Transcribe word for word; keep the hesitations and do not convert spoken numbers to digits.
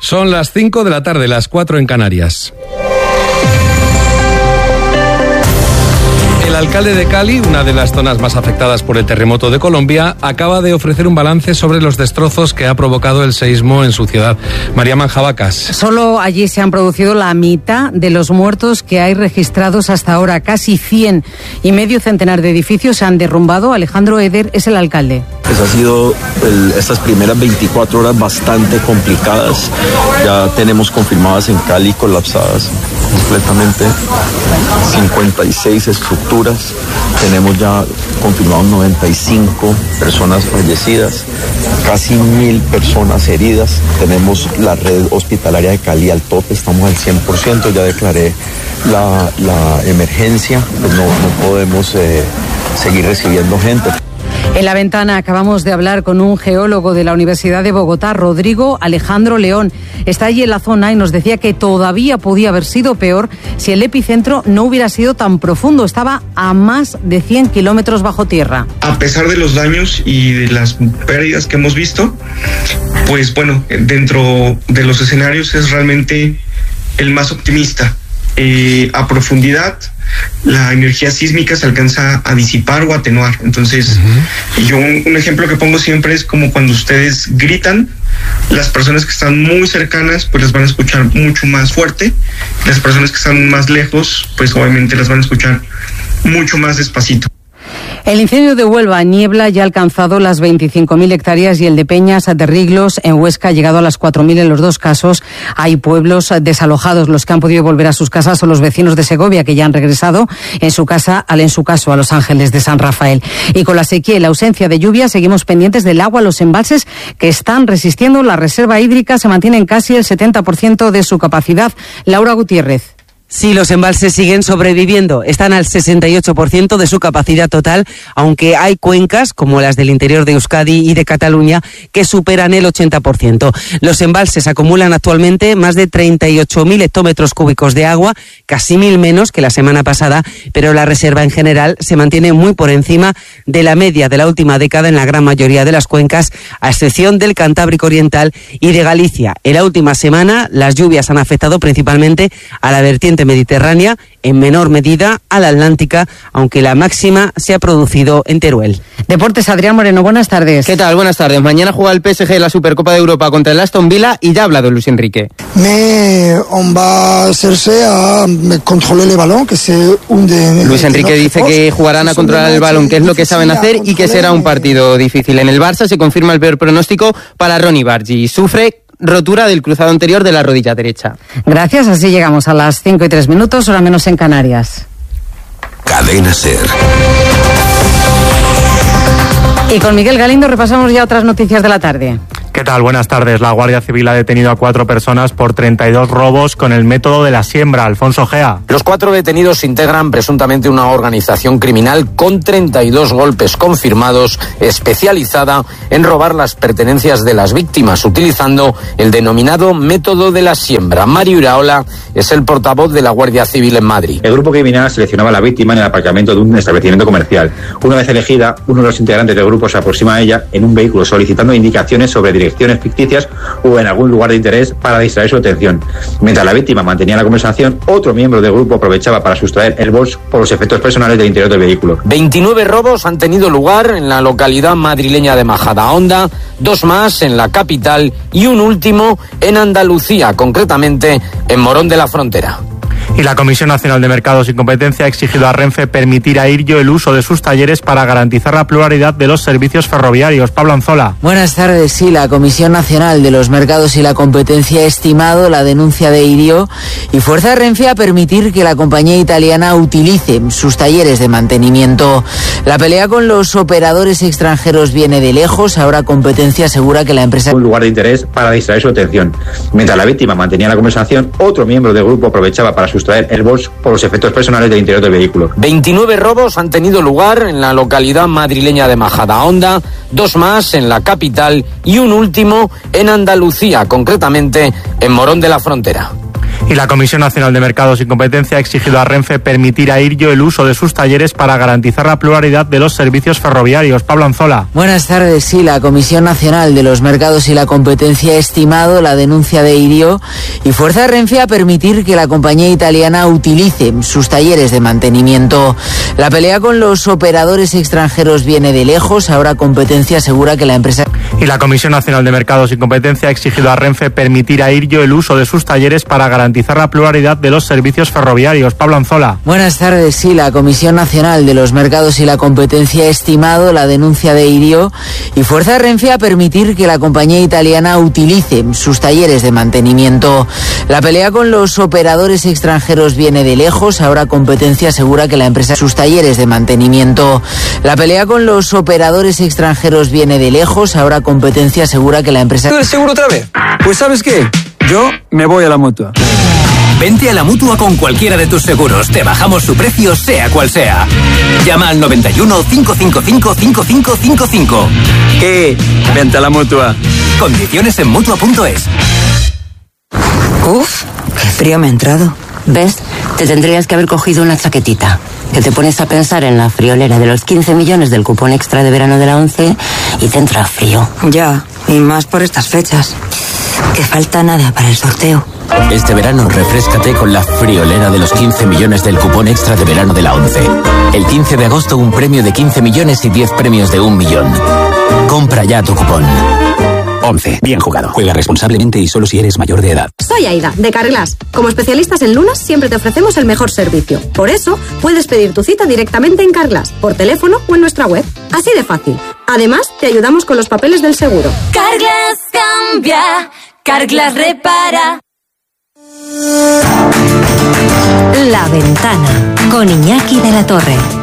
Son las cinco de la tarde, las cuatro en Canarias. El alcalde de Cali, una de las zonas más afectadas por el terremoto de Colombia, acaba de ofrecer un balance sobre los destrozos que ha provocado el seísmo en su ciudad. María Manjabacas. Solo allí se han producido la mitad de los muertos que hay registrados hasta ahora. Casi cien y medio centenar de edificios se han derrumbado. Alejandro Eder es el alcalde. Pues ha sido el, estas primeras veinticuatro horas bastante complicadas. Ya tenemos confirmadas en Cali colapsadas completamente cincuenta y seis estructuras. Tenemos ya confirmados noventa y cinco personas fallecidas, casi mil personas heridas. Tenemos la red hospitalaria de Cali al tope, estamos al cien por ciento. Ya declaré la, la emergencia, pues no, no podemos eh, seguir recibiendo gente. En La Ventana acabamos de hablar con un geólogo de la Universidad de Bogotá, Rodrigo Alejandro León. Está allí en la zona y nos decía que todavía podía haber sido peor si el epicentro no hubiera sido tan profundo. Estaba a más de cien kilómetros bajo tierra. A pesar de los daños y de las pérdidas que hemos visto, pues bueno, dentro de los escenarios es realmente el más optimista. Eh, a profundidad, la energía sísmica se alcanza a disipar o atenuar. Entonces, uh-huh. yo un, un ejemplo que pongo siempre es como cuando ustedes gritan, las personas que están muy cercanas pues las van a escuchar mucho más fuerte, las personas que están más lejos pues obviamente las van a escuchar mucho más despacito. El incendio de Huelva, Niebla, ya ha alcanzado las veinticinco mil hectáreas y el de Peñas de Riglos, en Huesca, ha llegado a las cuatro mil en los dos casos. Hay pueblos desalojados. Los que han podido volver a sus casas son los vecinos de Segovia, que ya han regresado en su casa, al en su caso, a Los Ángeles de San Rafael. Y con la sequía y la ausencia de lluvia, seguimos pendientes del agua. Los embalses que están resistiendo, la reserva hídrica se mantiene en casi el setenta por ciento de su capacidad. Laura Gutiérrez. Sí, los embalses siguen sobreviviendo, están al sesenta y ocho por ciento de su capacidad total, aunque hay cuencas, como las del interior de Euskadi y de Cataluña, que superan el ochenta por ciento. Los embalses acumulan actualmente más de treinta y ocho mil hectómetros cúbicos de agua, casi mil menos que la semana pasada, pero la reserva en general se mantiene muy por encima de la media de la última década en la gran mayoría de las cuencas, a excepción del Cantábrico Oriental y de Galicia. En la última semana, las lluvias han afectado principalmente a la vertiente mediterránea, en menor medida a la atlántica, aunque la máxima se ha producido en Teruel. Deportes, Adrián Moreno, buenas tardes. ¿Qué tal? Buenas tardes. Mañana juega el P S G la Supercopa de Europa contra el Aston Villa y ya ha hablado Luis Enrique. Mais on va chercher a controler el balón, que se hunde. Luis Enrique dice que jugarán a controlar el balón, que es lo que saben hacer y que será un partido difícil. En el Barça se confirma el peor pronóstico para Ronny Bargi. Sufre rotura del cruzado anterior de la rodilla derecha. Gracias, así llegamos a las cinco y tres minutos, hora menos en Canarias. Cadena SER. Y con Miguel Galindo repasamos ya otras noticias de la tarde. ¿Qué tal? Buenas tardes. La Guardia Civil ha detenido a cuatro personas por treinta y dos robos con el método de la siembra. Alfonso Gea. Los cuatro detenidos integran presuntamente una organización criminal con treinta y dos golpes confirmados, especializada en robar las pertenencias de las víctimas, utilizando el denominado método de la siembra. Mario Iraola es el portavoz de la Guardia Civil en Madrid. El grupo criminal seleccionaba a la víctima en el aparcamiento de un establecimiento comercial. Una vez elegida, uno de los integrantes del grupo se aproxima a ella en un vehículo solicitando indicaciones sobre direcciones ficticias o en algún lugar de interés para distraer su atención. Mientras la víctima mantenía la conversación, otro miembro del grupo aprovechaba para sustraer el bolso por los efectos personales del interior del vehículo. veintinueve robos han tenido lugar en la localidad madrileña de Majadahonda, dos más en la capital y un último en Andalucía, concretamente en Morón de la Frontera. Y la Comisión Nacional de Mercados y Competencia ha exigido a Renfe permitir a Iryo el uso de sus talleres para garantizar la pluralidad de los servicios ferroviarios. Pablo Anzola. Buenas tardes. Sí, la Comisión Nacional de los Mercados y la Competencia ha estimado la denuncia de Iryo y fuerza a Renfe a permitir que la compañía italiana utilice sus talleres de mantenimiento. La pelea con los operadores extranjeros viene de lejos. Ahora Competencia asegura que la empresa... Un lugar de interés para distraer su atención. Mientras la víctima mantenía la conversación, otro miembro del grupo aprovechaba para sustraer el bolso por los efectos personales del interior del vehículo. veintinueve robos han tenido lugar en la localidad madrileña de Majadahonda, dos más en la capital y un último en Andalucía, concretamente en Morón de la Frontera. Y la Comisión Nacional de Mercados y Competencia ha exigido a Renfe permitir a Iryo el uso de sus talleres para garantizar la pluralidad de los servicios ferroviarios. Pablo Anzola. Buenas tardes. Sí, la Comisión Nacional de los Mercados y la Competencia ha estimado la denuncia de Iryo y fuerza a Renfe a permitir que la compañía italiana utilice sus talleres de mantenimiento. La pelea con los operadores extranjeros viene de lejos. Ahora Competencia asegura que la empresa... Y la Comisión Nacional de Mercados y Competencia ha exigido a Renfe permitir a Iryo el uso de sus talleres para garantizar la pluralidad de los servicios ferroviarios. Pablo Anzola. Buenas tardes. Sí, la Comisión Nacional de los Mercados y la Competencia ha estimado la denuncia de Iryo y fuerza a Renfe a permitir que la compañía italiana utilice sus talleres de mantenimiento. La pelea con los operadores extranjeros viene de lejos. Ahora Competencia asegura que la empresa sus talleres de mantenimiento. La pelea con los operadores extranjeros viene de lejos. Ahora Competencia asegura que la empresa... ¿El seguro otra vez? Pues ¿sabes qué? Yo me voy a la Mutua. Vente a la Mutua con cualquiera de tus seguros. Te bajamos su precio, sea cual sea. Llama al noventa y uno, cinco cinco cinco, cinco cinco cinco cinco. ¿Qué? Vente a la Mutua. Condiciones en Mutua punto es. Uf, qué frío me ha entrado. ¿Ves? Te tendrías que haber cogido una chaquetita. Que te pones a pensar en la friolera de los quince millones del cupón extra de verano de la ONCE y te entra frío. Ya, y más por estas fechas. Que falta nada para el sorteo. Este verano refréscate con la friolera de los quince millones del cupón extra de verano de la ONCE. El quince de agosto un premio de quince millones y diez premios de un millón. Compra ya tu cupón. ONCE. Bien jugado. Juega responsablemente y solo si eres mayor de edad. Soy Aida, de Carglass. Como especialistas en lunas, siempre te ofrecemos el mejor servicio. Por eso, puedes pedir tu cita directamente en Carglass, por teléfono o en nuestra web. Así de fácil. Además, te ayudamos con los papeles del seguro. Carglass cambia, Carglass repara. La Ventana, con Iñaki de la Torre.